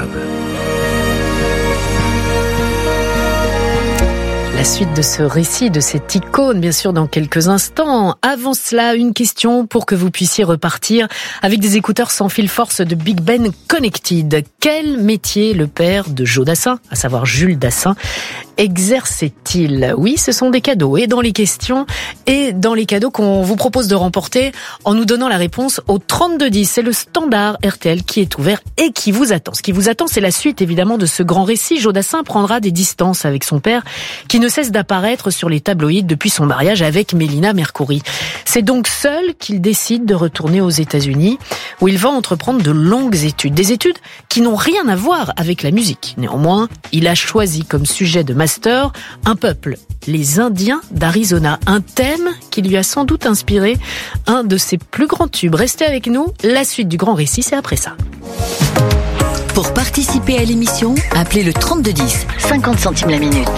La suite de ce récit, de cette icône, bien sûr, dans quelques instants. Avant cela, une question pour que vous puissiez repartir avec des écouteurs sans fil force de Big Ben Connected. Quel métier le père de Joe Dassin, à savoir Jules Dassin, exerçait-il? Oui, ce sont des cadeaux. Et dans les questions, et dans les cadeaux qu'on vous propose de remporter en nous donnant la réponse au trente-deux dix. C'est le standard R T L qui est ouvert et qui vous attend. Ce qui vous attend, c'est la suite, évidemment, de ce grand récit. Joe Dassin prendra des distances avec son père, qui ne cesse d'apparaître sur les tabloïds depuis son mariage avec Mélina Mercouri. C'est donc seul qu'il décide de retourner aux États-Unis, où il va entreprendre de longues études. Des études qui n'ont rien à voir avec la musique. Néanmoins, il a choisi comme sujet de master un peuple, les Indiens d'Arizona. Un thème qui lui a sans doute inspiré un de ses plus grands tubes. Restez avec nous, la suite du grand récit, c'est après ça. Pour participer à l'émission, appelez le trente-deux dix, cinquante centimes la minute.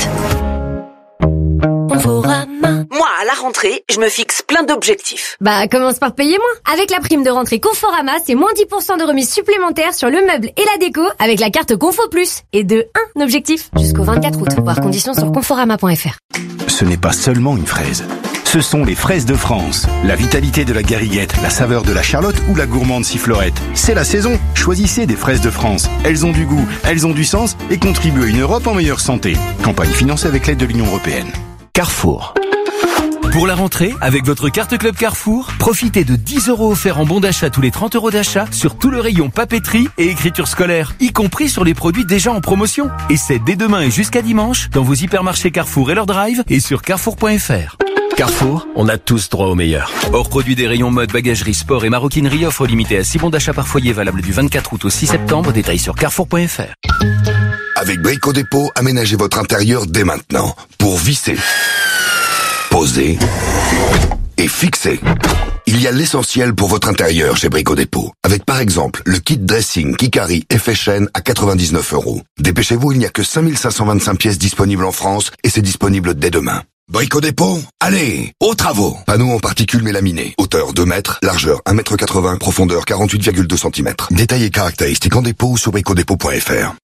Moi, à la rentrée, je me fixe plein d'objectifs. Bah, commence par payer moins. Avec la prime de rentrée Conforama, c'est moins dix pour cent de remise supplémentaire sur le meuble et la déco avec la carte Confo Plus. Et de un objectif jusqu'au vingt-quatre août. Voir conditions sur conforama point f r. Ce n'est pas seulement une fraise. Ce sont les fraises de France. La vitalité de la gariguette, la saveur de la charlotte ou la gourmande sifflorette. C'est la saison. Choisissez des fraises de France. Elles ont du goût, elles ont du sens et contribuent à une Europe en meilleure santé. Campagne financée avec l'aide de l'Union européenne. Carrefour. Pour la rentrée, avec votre carte Club Carrefour, profitez de dix euros offerts en bon d'achat tous les trente euros d'achat sur tout le rayon papeterie et écriture scolaire, y compris sur les produits déjà en promotion. Et c'est dès demain et jusqu'à dimanche dans vos hypermarchés Carrefour et leur drive et sur carrefour point f r. Carrefour, on a tous droit au meilleur. Hors produit des rayons mode, bagagerie, sport et maroquinerie, offre limitée à six bons d'achat par foyer valable du vingt-quatre août au six septembre. Détails sur carrefour point f r. Avec Brico Dépôt, aménagez votre intérieur dès maintenant pour visser, poser et fixer. Il y a l'essentiel pour votre intérieur chez Brico Dépôt. Avec par exemple le kit dressing Kikari effet chaîne à quatre-vingt-dix-neuf euros. Dépêchez-vous, il n'y a que cinq mille cinq cent vingt-cinq pièces disponibles en France et c'est disponible dès demain. Brico Dépôt, allez, aux travaux. Panneaux en particules mélaminées. Hauteur deux mètres, largeur un mètre quatre-vingts, profondeur quarante-huit virgule deux centimètres. Détails et caractéristiques en dépôt ou sur brico dépôt point f r.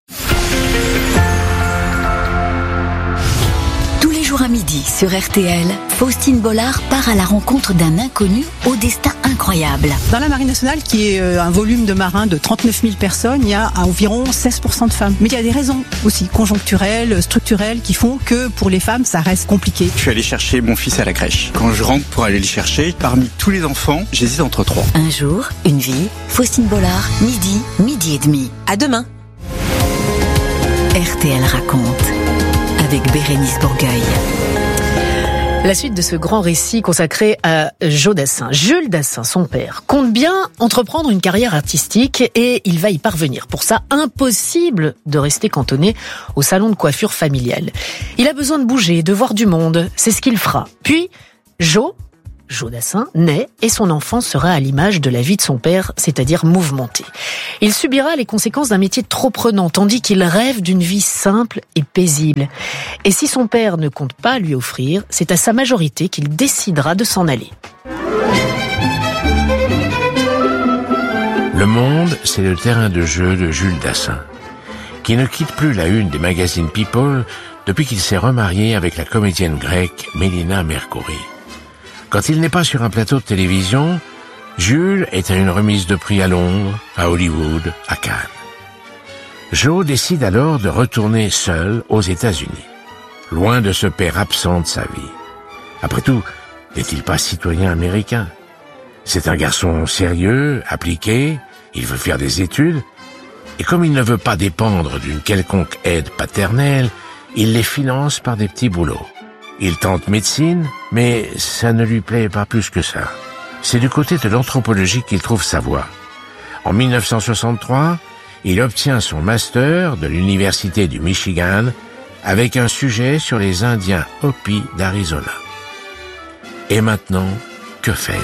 Tous les jours à midi sur R T L, Faustine Bollard part à la rencontre d'un inconnu au destin incroyable. Dans la Marine nationale, qui est un volume de marins de trente-neuf mille personnes, il y a environ seize pour cent de femmes. Mais il y a des raisons aussi conjoncturelles, structurelles, qui font que pour les femmes, ça reste compliqué. Je suis allé chercher mon fils à la crèche. Quand je rentre pour aller le chercher, parmi tous les enfants, j'hésite entre trois. Un jour, une vie, Faustine Bollard, midi, midi et demi. À demain. R T L raconte avec Bérénice Bourgueil. La suite de ce grand récit consacré à Joe Dassin. Jules Dassin, son père, compte bien entreprendre une carrière artistique et il va y parvenir. Pour ça, impossible de rester cantonné au salon de coiffure familial. Il a besoin de bouger, de voir du monde. C'est ce qu'il fera. Puis, Joe, Joe Dassin, naît et son enfance sera à l'image de la vie de son père, c'est-à-dire mouvementée. Il subira les conséquences d'un métier trop prenant, tandis qu'il rêve d'une vie simple et paisible. Et si son père ne compte pas lui offrir, c'est à sa majorité qu'il décidera de s'en aller. Le Monde, c'est le terrain de jeu de Jules Dassin, qui ne quitte plus la une des magazines People depuis qu'il s'est remarié avec la comédienne grecque Mélina Mercouri. Quand il n'est pas sur un plateau de télévision, Jules est à une remise de prix à Londres, à Hollywood, à Cannes. Joe décide alors de retourner seul aux États-Unis, loin de ce père absent de sa vie. Après tout, n'est-il pas citoyen américain? C'est un garçon sérieux, appliqué, il veut faire des études, et comme il ne veut pas dépendre d'une quelconque aide paternelle, il les finance par des petits boulots. Il tente médecine, mais ça ne lui plaît pas plus que ça. C'est du côté de l'anthropologie qu'il trouve sa voie. En mille neuf cent soixante-trois, il obtient son master de l'Université du Michigan avec un sujet sur les Indiens Hopi d'Arizona. Et maintenant, que faire?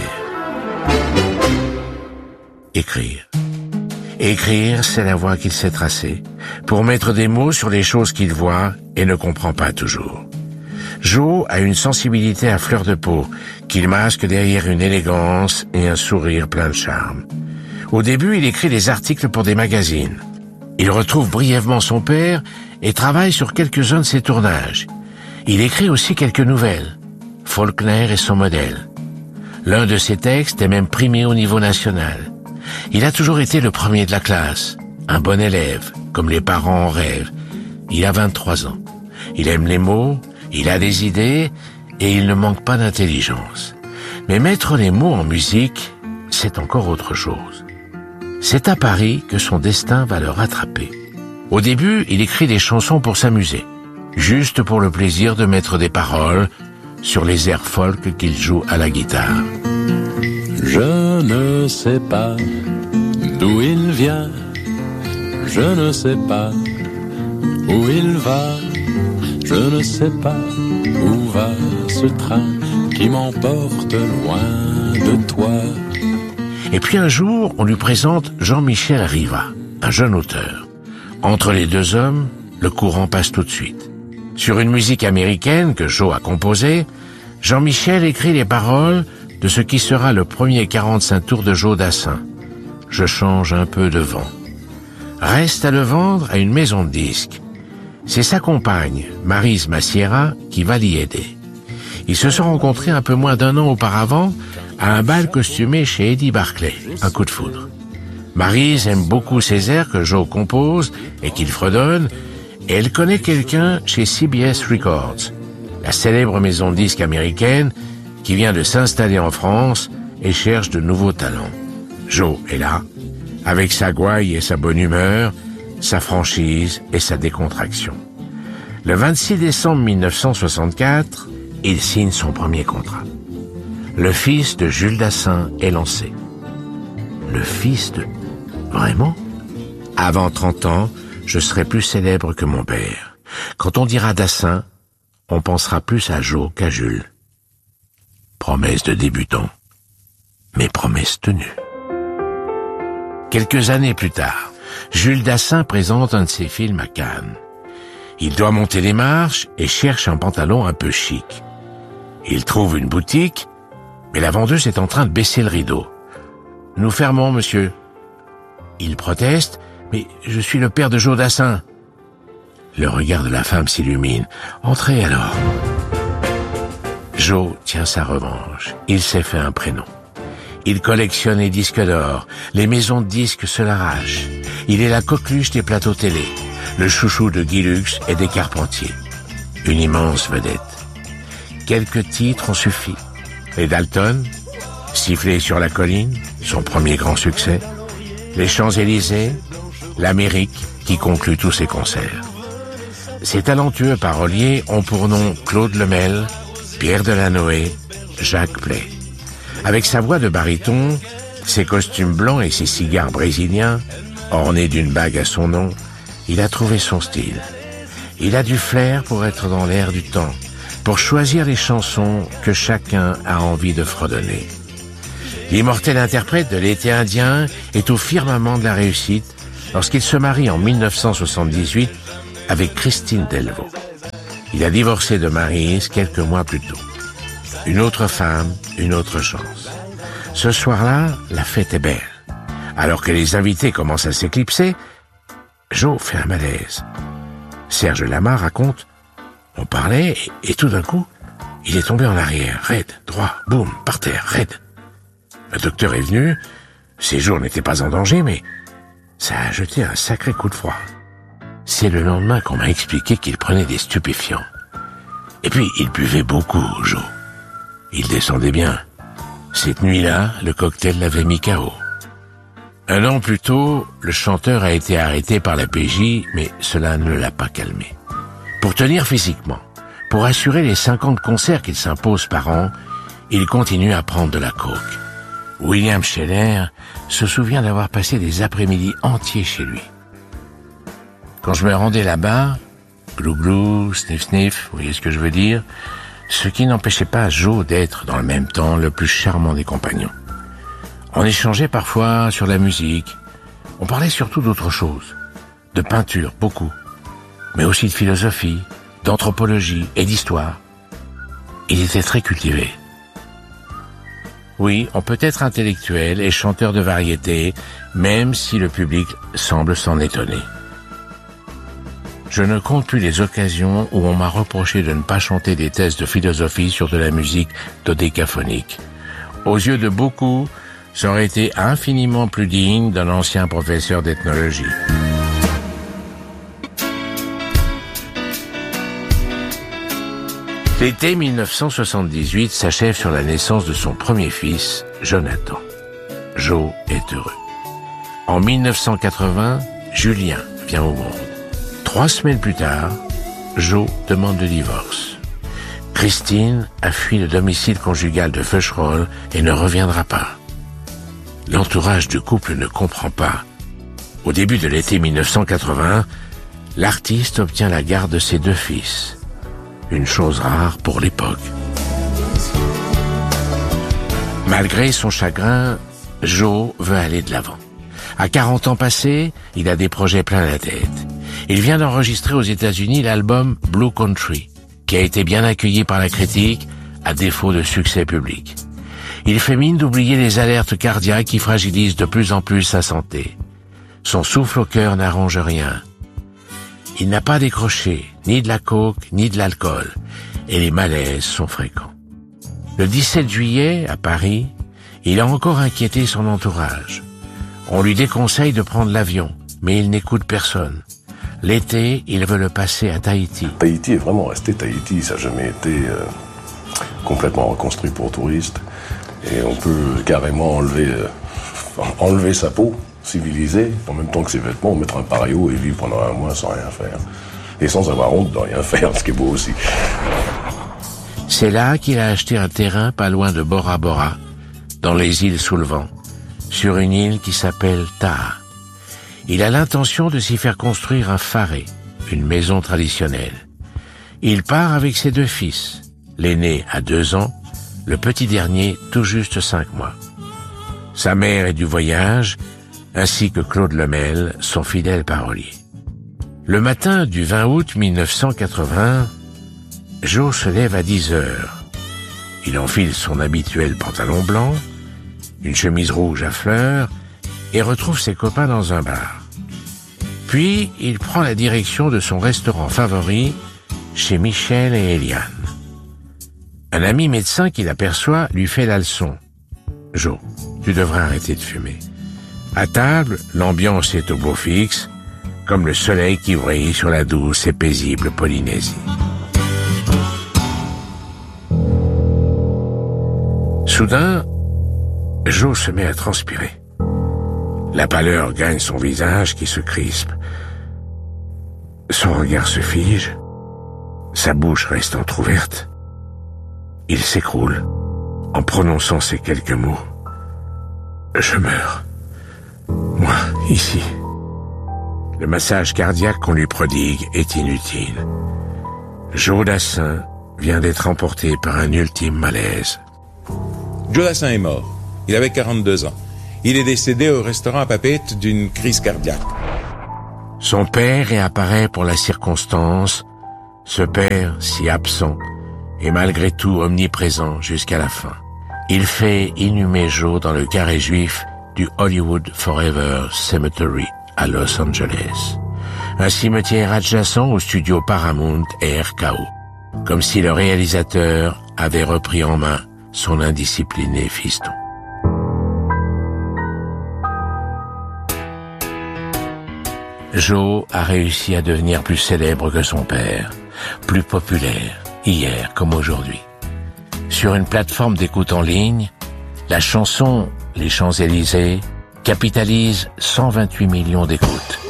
Écrire. Écrire, c'est la voie qu'il s'est tracée, pour mettre des mots sur les choses qu'il voit et ne comprend pas toujours. Joe a une sensibilité à fleur de peau, qu'il masque derrière une élégance et un sourire plein de charme. Au début, il écrit des articles pour des magazines. Il retrouve brièvement son père et travaille sur quelques-uns de ses tournages. Il écrit aussi quelques nouvelles. Faulkner est son modèle. L'un de ses textes est même primé au niveau national. Il a toujours été le premier de la classe, un bon élève, comme les parents en rêvent. Il a vingt-trois ans. Il aime les mots, il a des idées et il ne manque pas d'intelligence. Mais mettre les mots en musique, c'est encore autre chose. C'est à Paris que son destin va le rattraper. Au début, il écrit des chansons pour s'amuser, juste pour le plaisir de mettre des paroles sur les airs folk qu'il joue à la guitare. Je ne sais pas d'où il vient, je ne sais pas où il va, je ne sais pas où va ce train qui m'emporte loin de toi. Et puis un jour, on lui présente Jean-Michel Riva, un jeune auteur. Entre les deux hommes, le courant passe tout de suite. Sur une musique américaine que Joe a composée, Jean-Michel écrit les paroles de ce qui sera le premier quarante-cinq tours de Joe Dassin. Je change un peu de vent. Reste à le vendre à une maison de disques. C'est sa compagne, Maryse Massiera, qui va l'y aider. Ils se sont rencontrés un peu moins d'un an auparavant à un bal costumé chez Eddie Barclay, un coup de foudre. Maryse aime beaucoup ces airs que Joe compose et qu'il fredonne, et elle connaît quelqu'un chez C B S Records, la célèbre maison de disques américaine qui vient de s'installer en France et cherche de nouveaux talents. Joe est là, avec sa gouaille et sa bonne humeur, sa franchise et sa décontraction. Le vingt-six décembre mille neuf cent soixante-quatre, il signe son premier contrat. Le fils de Jules Dassin est lancé. Le fils de... Vraiment? Avant trente ans, je serai plus célèbre que mon père. Quand on dira Dassin, on pensera plus à Joe qu'à Jules. Promesse de débutant, mais promesse tenue. Quelques années plus tard, Jules Dassin présente un de ses films à Cannes. Il doit monter les marches et cherche un pantalon un peu chic. Il trouve une boutique, mais la vendeuse est en train de baisser le rideau. « Nous fermons, monsieur. » Il proteste, « Mais je suis le père de Joe Dassin. » Le regard de la femme s'illumine. « Entrez alors. » Joe tient sa revanche. Il s'est fait un prénom. Il collectionne les disques d'or. Les maisons de disques se l'arrachent. Il est la coqueluche des plateaux télé, le chouchou de Guy Lux et des Carpentiers. Une immense vedette. Quelques titres ont suffi. Les Dalton, Siffler sur la colline, son premier grand succès. Les Champs-Élysées, l'Amérique qui conclut tous ses concerts. ces talentueux paroliers ont pour nom Claude Lemel, Pierre Delanoë, Jacques Play. Avec sa voix de baryton, ses costumes blancs et ses cigares brésiliens, ornés d'une bague à son nom, il a trouvé son style. Il a du flair pour être dans l'air du temps, pour choisir les chansons que chacun a envie de fredonner. L'immortel interprète de l'été indien est au firmament de la réussite lorsqu'il se marie en mille neuf cent soixante-dix-huit avec Christine Delvaux. Il a divorcé de Maryse quelques mois plus tôt. Une autre femme, une autre chance. Ce soir-là, la fête est belle. Alors que les invités commencent à s'éclipser, Joe fait un malaise. Serge Lama raconte, on parlait et, et tout d'un coup, il est tombé en arrière, raide, droit, boum, par terre, raide. Le docteur est venu, ses jours n'étaient pas en danger, mais ça a jeté un sacré coup de froid. C'est le lendemain qu'on m'a expliqué qu'il prenait des stupéfiants. Et puis, il buvait beaucoup, Joe. Il descendait bien. Cette nuit-là, le cocktail l'avait mis K O. Un an plus tôt, le chanteur a été arrêté par la P J, mais cela ne l'a pas calmé. Pour tenir physiquement, pour assurer les cinquante concerts qu'il s'impose par an, il continue à prendre de la coke. William Scheller se souvient d'avoir passé des après-midi entiers chez lui. Quand je me rendais là-bas, glou-glou, sniff-sniff, vous voyez ce que je veux dire, ce qui n'empêchait pas Joe d'être, dans le même temps, le plus charmant des compagnons. On échangeait parfois sur la musique, on parlait surtout d'autre chose, de peinture, beaucoup, mais aussi de philosophie, d'anthropologie et d'histoire. Il était très cultivé. Oui, on peut être intellectuel et chanteur de variété, même si le public semble s'en étonner. Je ne compte plus les occasions où on m'a reproché de ne pas chanter des thèses de philosophie sur de la musique dodécaphonique. Aux yeux de beaucoup, ça aurait été infiniment plus digne d'un ancien professeur d'ethnologie. L'été mille neuf cent soixante-dix-huit s'achève sur la naissance de son premier fils, Jonathan. Joe est heureux. En mille neuf cent quatre-vingts, Julien vient au monde. Trois semaines plus tard, Joe demande le divorce. Christine a fui le domicile conjugal de Feucherolles et ne reviendra pas. L'entourage du couple ne comprend pas. Au début de l'été mille neuf cent quatre-vingts, l'artiste obtient la garde de ses deux fils. Une chose rare pour l'époque. Malgré son chagrin, Joe veut aller de l'avant. À quarante ans passés, il a des projets plein la tête. Il vient d'enregistrer aux États-Unis l'album Blue Country, qui a été bien accueilli par la critique, à défaut de succès public. Il fait mine d'oublier les alertes cardiaques qui fragilisent de plus en plus sa santé. Son souffle au cœur n'arrange rien. Il n'a pas décroché ni de la coke ni de l'alcool, et les malaises sont fréquents. Le dix-sept juillet, à Paris, il a encore inquiété son entourage. On lui déconseille de prendre l'avion, mais il n'écoute personne. L'été, il veut le passer à Tahiti. Tahiti est vraiment resté Tahiti, ça n'a jamais été euh, complètement reconstruit pour touristes. Et on peut carrément enlever, euh, enlever sa peau civilisée, en même temps que ses vêtements, mettre un pario et vivre pendant un mois sans rien faire. Et sans avoir honte de rien faire, ce qui est beau aussi. C'est là qu'il a acheté un terrain pas loin de Bora Bora, dans les îles sous le vent, sur une île qui s'appelle Taha. Il a l'intention de s'y faire construire un faré, une maison traditionnelle. Il part avec ses deux fils, l'aîné à deux ans, le petit dernier tout juste cinq mois. Sa mère est du voyage, ainsi que Claude Lemel, son fidèle parolier. Le matin du vingt août mille neuf cent quatre-vingts, Joe se lève à dix heures. Il enfile son habituel pantalon blanc, une chemise rouge à fleurs, et retrouve ses copains dans un bar. Puis, il prend la direction de son restaurant favori, chez Michel et Eliane. Un ami médecin qui l'aperçoit lui fait la leçon. « Joe, tu devrais arrêter de fumer. » À table, l'ambiance est au beau fixe, comme le soleil qui brille sur la douce et paisible Polynésie. Soudain, Joe se met à transpirer. La pâleur gagne son visage qui se crispe. Son regard se fige, sa bouche reste entr'ouverte. Il s'écroule en prononçant ces quelques mots. Je meurs. Moi, ici. Le massage cardiaque qu'on lui prodigue est inutile. Joe Dassin vient d'être emporté par un ultime malaise. Joe Dassin est mort. Il avait quarante-deux ans. Il est décédé au restaurant à Papeete d'une crise cardiaque. Son père réapparaît pour la circonstance, ce père si absent et malgré tout omniprésent jusqu'à la fin. Il fait inhumer Joe dans le carré juif du Hollywood Forever Cemetery à Los Angeles, un cimetière adjacent au studio Paramount et R K O, comme si le réalisateur avait repris en main son indiscipliné fiston. Joe a réussi à devenir plus célèbre que son père, plus populaire, hier comme aujourd'hui. Sur une plateforme d'écoute en ligne, la chanson Les Champs-Élysées capitalise cent vingt-huit millions d'écoutes.